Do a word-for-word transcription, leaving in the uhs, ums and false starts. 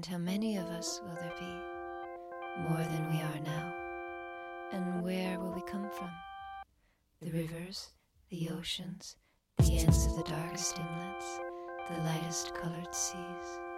And how many of us will there be? More than we are now. And where will we come from? The rivers, the oceans, the ends of the darkest inlets, the lightest colored seas.